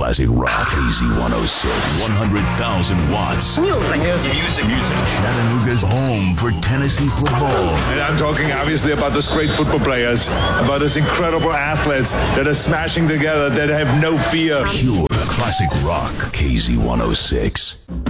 classic rock. KZ106. 100,000 watts. Real thing is music. Chattanooga's home for Tennessee football. And I'm talking obviously about those great football players, about those incredible athletes that are smashing together, that have no fear. Pure classic rock. KZ106.